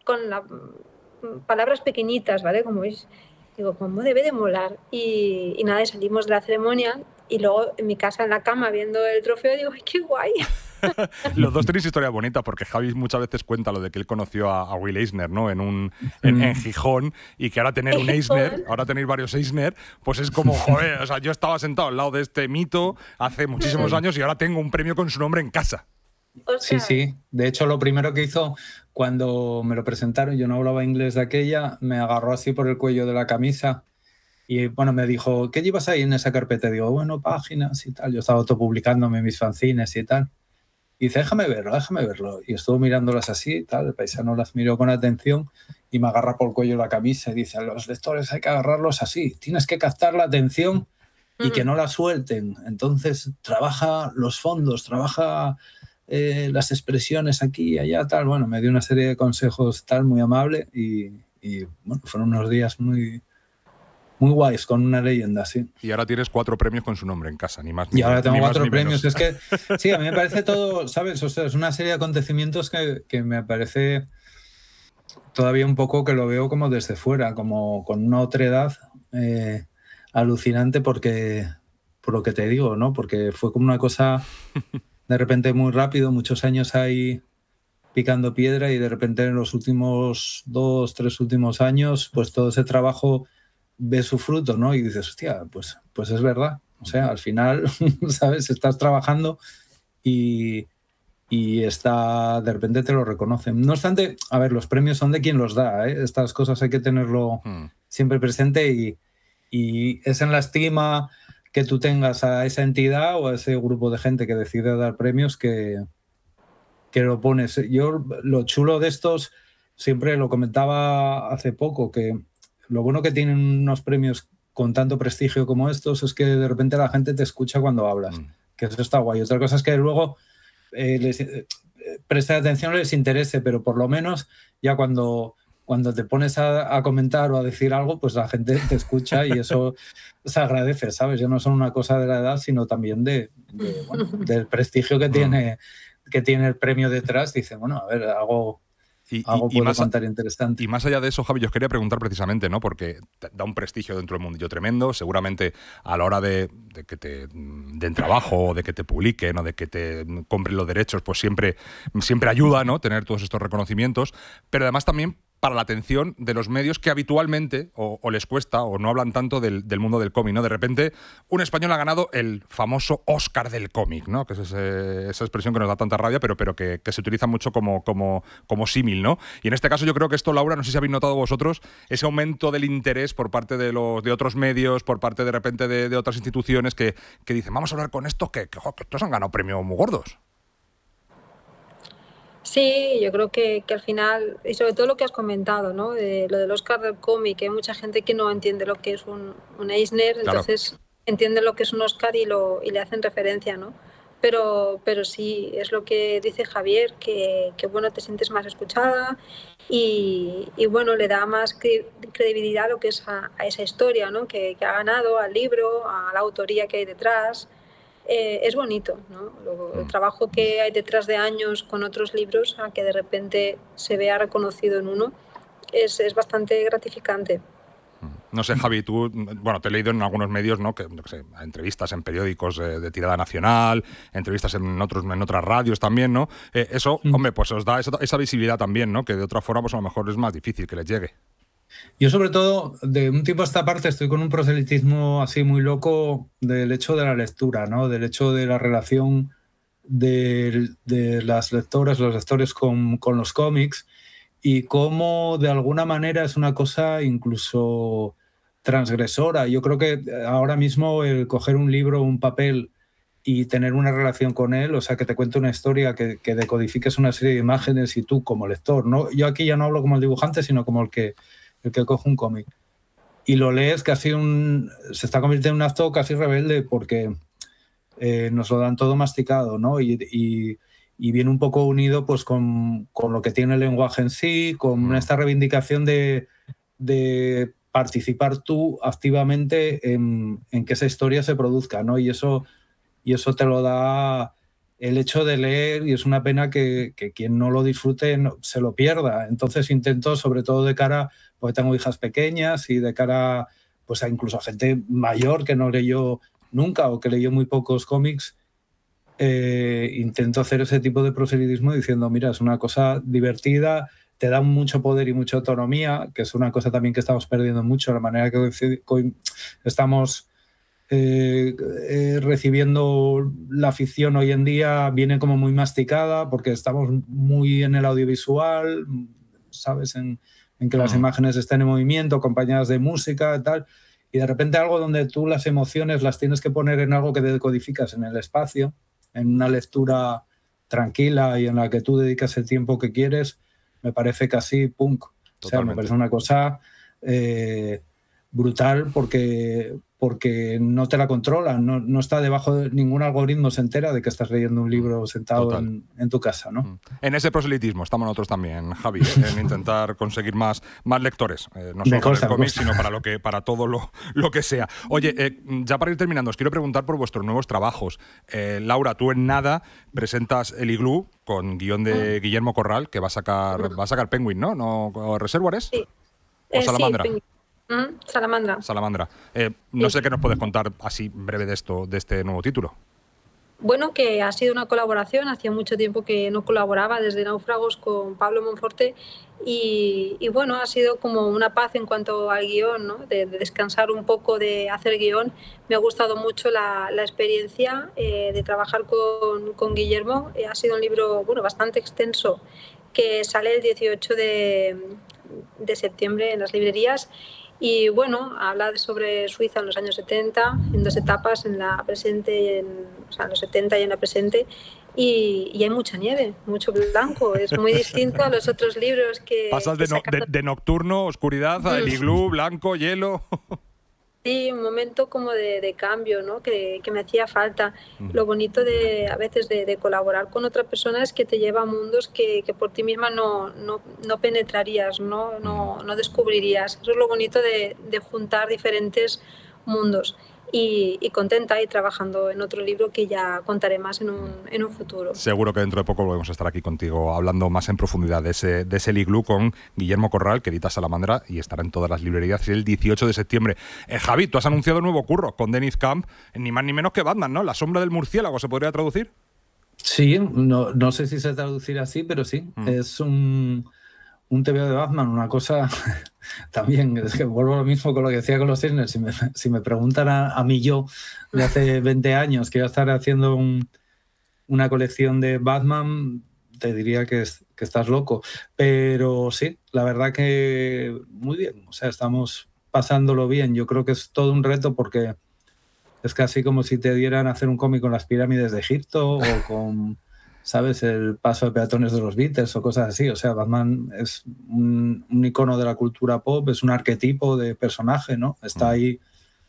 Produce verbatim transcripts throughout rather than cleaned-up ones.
con las palabras pequeñitas, ¿vale? Como veis, digo, ¿cómo debe de molar? Y, y nada, salimos de la ceremonia y luego en mi casa, en la cama, viendo el trofeo, digo, ¡ay, qué guay! Los dos tenéis historia bonita, porque Javi muchas veces cuenta lo de que él conoció a, a Will Eisner, ¿no? En un en, Mm. en Gijón, y que ahora tener un Eisner, ahora tenéis varios Eisner, pues es como, joder, o sea, yo estaba sentado al lado de este mito hace muchísimos Sí. años y ahora tengo un premio con su nombre en casa. Sí, sí. De hecho, lo primero que hizo cuando me lo presentaron, yo no hablaba inglés de aquella, me agarró así por el cuello de la camisa y, bueno, me dijo, ¿qué llevas ahí en esa carpeta? Y digo, bueno, páginas y tal. Yo estaba autopublicándome mis fanzines y tal. Y dice, déjame verlo, déjame verlo. Y estuvo mirándolas así y tal. El paisano las miró con atención y me agarra por el cuello la camisa y dice, a los lectores hay que agarrarlos así. Tienes que captar la atención y que no la suelten. Entonces, trabaja los fondos, trabaja eh, las expresiones aquí y allá, tal. Bueno, me dio una serie de consejos tal, muy amable y, y bueno, fueron unos días muy, muy guays, con una leyenda, sí. Y ahora tienes cuatro premios con su nombre en casa, ni más ni Y ahora tengo ni más cuatro ni premios. menos. Es que, sí, a mí me parece todo, ¿sabes? O sea, es una serie de acontecimientos que, que me parece todavía un poco que lo veo como desde fuera, como con una otredad eh, alucinante porque, por lo que te digo, ¿no? Porque fue como una cosa de repente muy rápido, muchos años ahí picando piedra y de repente en los últimos dos, tres últimos años, pues todo ese trabajo ve su fruto, ¿no? Y dices, hostia, pues, pues es verdad. O sea, al final, ¿sabes? Estás trabajando y, y está, de repente te lo reconocen. No obstante, a ver, los premios son de quien los da, ¿eh? Estas cosas hay que tenerlo hmm. siempre presente y, y es en la estima que tú tengas a esa entidad o a ese grupo de gente que decide dar premios que, que lo pones. Yo, lo chulo de estos, siempre lo comentaba hace poco, que lo bueno que tienen unos premios con tanto prestigio como estos es que de repente la gente te escucha cuando hablas, mm. que eso está guay. Otra cosa es que luego eh, les eh, preste atención, les interese, pero por lo menos ya cuando, cuando te pones a, a comentar o a decir algo, pues la gente te escucha y eso se agradece, ¿sabes? Ya no son una cosa de la edad, sino también de, de, bueno, del prestigio que mm. tiene, que tiene el premio detrás. Dice, bueno, a ver, algo... Y, Algo y, y, puedo más, contar interesante. Y más allá de eso, Javi, yo os quería preguntar precisamente, ¿no? Porque da un prestigio dentro del mundillo tremendo, seguramente a la hora de, de que te den trabajo, de que te publiquen o de que te compren los derechos, pues siempre, siempre ayuda, ¿no? Tener todos estos reconocimientos, pero además también para la atención de los medios que habitualmente o, o les cuesta o no hablan tanto del, del mundo del cómic, ¿no? De repente, un español ha ganado el famoso Oscar del cómic, ¿no? Que es ese, esa expresión que nos da tanta rabia, pero, pero que, que se utiliza mucho como, como, como símil, ¿no? Y en este caso yo creo que esto, Laura, no sé si habéis notado vosotros, ese aumento del interés por parte de, los, de otros medios, por parte de repente de, de otras instituciones que, que dicen, vamos a hablar con estos que, que, que estos han ganado premios muy gordos. Sí, yo creo que, que al final, y sobre todo lo que has comentado, ¿no? De lo del Oscar del cómic, hay mucha gente que no entiende lo que es un, un Eisner, Claro. entonces entienden lo que es un Oscar y, lo, y le hacen referencia, ¿no? Pero, pero sí, es lo que dice Javier, que, que bueno, te sientes más escuchada y, y bueno, le da más credibilidad a lo que es a, a esa historia, ¿no? Que, que ha ganado, al libro, a la autoría que hay detrás. Eh, es bonito, ¿no? Lo, el trabajo que hay detrás de años con otros libros a que de repente se vea reconocido en uno es, es bastante gratificante. No sé, Javi, tú, bueno, te he leído en algunos medios, ¿no? Que, no sé, entrevistas en periódicos de, de tirada nacional, entrevistas en otros, en otras radios también, ¿no? Eh, eso, mm. hombre, pues os da esa, esa visibilidad también, ¿no? Que de otra forma, pues a lo mejor es más difícil que les llegue. Yo, sobre todo, de un tiempo a esta parte estoy con un proselitismo así muy loco del hecho de la lectura, ¿no? Del hecho de la relación de, de las lectoras, los lectores con, con los cómics y cómo de alguna manera es una cosa incluso transgresora. Yo creo que ahora mismo el coger un libro, un papel y tener una relación con él, o sea, que te cuente una historia, que, que decodifiques una serie de imágenes y tú como lector, ¿no? Yo aquí ya no hablo como el dibujante, sino como el que el que coge un cómic y lo lees casi un... se está convirtiendo en un acto casi rebelde porque eh, nos lo dan todo masticado, ¿no? Y, y, y viene un poco unido pues con, con lo que tiene el lenguaje en sí, con mm. esta reivindicación de, de participar tú activamente en, en que esa historia se produzca, ¿no? Y eso, y eso te lo da el hecho de leer, y es una pena que, que quien no lo disfrute no, se lo pierda. Entonces intento, sobre todo de cara, porque tengo hijas pequeñas y de cara pues a incluso a gente mayor que no leyó nunca o que leyó muy pocos cómics, eh, intento hacer ese tipo de proselitismo diciendo, mira, es una cosa divertida, te da mucho poder y mucha autonomía, que es una cosa también que estamos perdiendo mucho, la manera que estamos eh, eh, recibiendo la ficción hoy en día viene como muy masticada porque estamos muy en el audiovisual, ¿sabes? En, en que las Mm. imágenes estén en movimiento, acompañadas de música y tal, y de repente algo donde tú las emociones las tienes que poner en algo que te decodificas en el espacio, en una lectura tranquila y en la que tú dedicas el tiempo que quieres, me parece casi punk. Totalmente. O sea, me parece una cosa eh, brutal porque, porque no te la controlan, no, no está debajo de ningún algoritmo, se entera de que estás leyendo un libro sentado en, en tu casa, ¿no? En ese proselitismo estamos nosotros también, Javi, ¿eh? En intentar conseguir más, más lectores, eh, no solo para el cómic, sino para, lo que, para todo lo, lo que sea. Oye, eh, ya para ir terminando, os quiero preguntar por vuestros nuevos trabajos. Eh, Laura, tú en nada presentas El Iglú con guión de Guillermo Corral, que va a sacar, va a sacar Penguin, ¿no? ¿No o ¿Reservoirs? Sí. ¿O Salamandra? Eh, sí, Mm, Salamandra. Salamandra. Eh, no sí. sé qué nos puedes contar así breve de esto, de este nuevo título. Bueno, que ha sido una colaboración, hacía mucho tiempo que no colaboraba desde Náufragos con Pablo Monforte y, y bueno, ha sido como una paz en cuanto al guión, ¿no? de, de descansar un poco de hacer guión. Me ha gustado mucho la, la experiencia eh, de trabajar con, con Guillermo. Eh, ha sido un libro bueno, bastante extenso que sale el dieciocho de, de septiembre en las librerías. Y bueno, habla sobre Suiza en los años setenta, en dos etapas, en la presente y en, o sea, en los setenta y en la presente, y, y hay mucha nieve, mucho blanco, es muy distinto a los otros libros que... Pasas que de, no, de, de nocturno, oscuridad, a El Iglú, blanco, hielo... Sí, un momento como de, de cambio, ¿no? que, que me hacía falta. Mm. Lo bonito de a veces de, de colaborar con otra persona es que te lleva a mundos que, que por ti misma no, no, no penetrarías, ¿no? No, no descubrirías. Eso es lo bonito de, de juntar diferentes mundos. Y, y contenta ahí trabajando en otro libro que ya contaré más en un, en un futuro. Seguro que dentro de poco volvemos a estar aquí contigo hablando más en profundidad de ese, de ese El Iglú con Guillermo Corral, que edita Salamandra y estará en todas las librerías el dieciocho de septiembre. Eh, Javi, tú has anunciado un nuevo curro con Dennis Camp, ni más ni menos que Batman, ¿no? La sombra del murciélago, ¿se podría traducir? Sí, no, no sé si se traducirá así, pero sí. Mm. Es un... un T V O de Batman, una cosa también, es que vuelvo a lo mismo con lo que decía con los Cisnes, si me, si me preguntan a, a mí yo de hace veinte años que iba a estar haciendo un, una colección de Batman, te diría que, es, que estás loco, pero sí, la verdad que muy bien, o sea, estamos pasándolo bien, yo creo que es todo un reto porque es casi como si te dieran a hacer un cómic con las pirámides de Egipto o con... ¿sabes? El paso de peatones de los Beatles o cosas así. O sea, Batman es un, un icono de la cultura pop, es un arquetipo de personaje, ¿no? Está ahí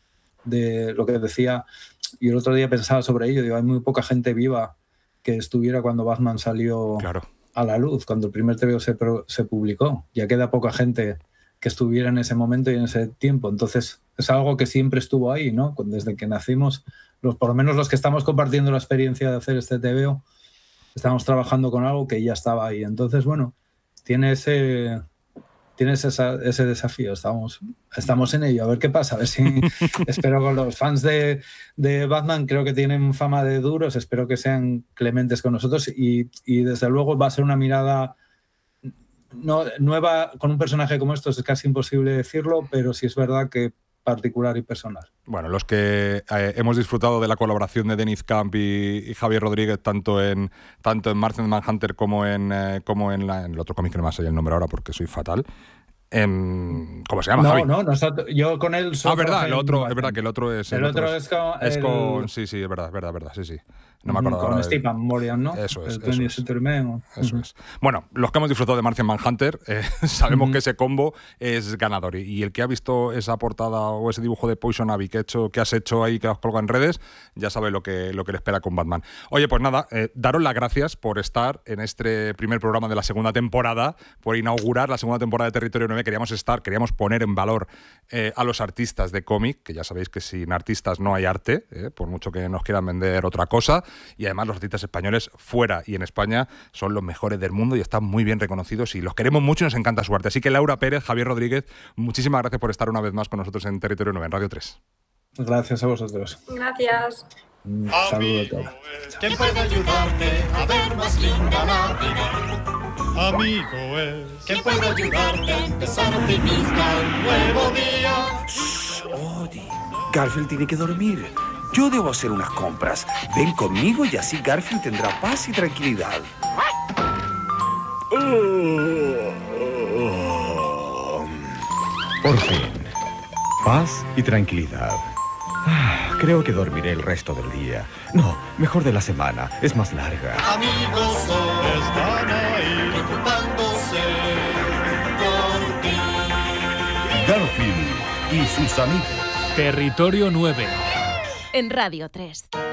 de lo que decía. Y el otro día pensaba sobre ello. Digo, hay muy poca gente viva que estuviera cuando Batman salió claro. a la luz, cuando el primer T V O se, se publicó. Ya queda poca gente que estuviera en ese momento y en ese tiempo. Entonces, es algo que siempre estuvo ahí, ¿no? Desde que nacimos, los, por lo menos los que estamos compartiendo la experiencia de hacer este T V O, estamos trabajando con algo que ya estaba ahí. Entonces, bueno, tiene ese, tienes esa, ese desafío. Estamos, estamos en ello. A ver qué pasa. A ver si espero con los fans de, de Batman, creo que tienen fama de duros. Espero que sean clementes con nosotros y, y desde luego va a ser una mirada no, nueva con un personaje como estos. Es casi imposible decirlo, pero sí es verdad que particular y personal. Bueno, los que eh, hemos disfrutado de la colaboración de Dennis Camp y, y Javier Rodríguez tanto en tanto en Martian Manhunter como en eh, como en, la, en el otro cómic que no me sé el nombre ahora porque soy fatal. Eh, ¿Cómo se llama? No, Javi? no, nosotros, yo con él. Ah, verdad, el otro, es verdad que el otro es. El, el otro, otro es, es con. Es el... con sí, sí, es verdad, es verdad, es verdad, sí, sí. No me acuerdo con ahora. Steve Morgan, ¿no? Eso es. El eso es. Superman, eso uh-huh. es. Bueno, los que hemos disfrutado de Martian Manhunter eh, sabemos uh-huh. que ese combo es ganador. Y, y el que ha visto esa portada o ese dibujo de Poison Ivy que, hecho, que has hecho ahí, que has colgado en redes, ya sabe lo que, lo que le espera con Batman. Oye, pues nada, eh, daros las gracias por estar en este primer programa de la segunda temporada, por inaugurar la segunda temporada de Territorio nueve. Queríamos estar, queríamos poner en valor eh, a los artistas de cómic, que ya sabéis que sin artistas no hay arte, eh, por mucho que nos quieran vender otra cosa. y además los artistas españoles fuera y en España son los mejores del mundo y están muy bien reconocidos y los queremos mucho y nos encanta su arte. Así que Laura Pérez, Javier Rodríguez, muchísimas gracias por estar una vez más con nosotros en Territorio nueve, en Radio tres. Gracias a vosotros. Gracias. Un saludo a todos. ¿Quién puede ayudarte a ver más linda la vida? Amigo es. ¿Quién puede ayudarte a empezar optimista un nuevo día? Shh, Odie. Garfield tiene que dormir. Yo debo hacer unas compras. Ven conmigo y así Garfield tendrá paz y tranquilidad. Por fin. Paz y tranquilidad. Ah, creo que dormiré el resto del día. No, mejor de la semana. Es más larga. Amigos son, están ahí preocupándose por ti. Garfield y sus amigos. Territorio nueve. En Radio tres.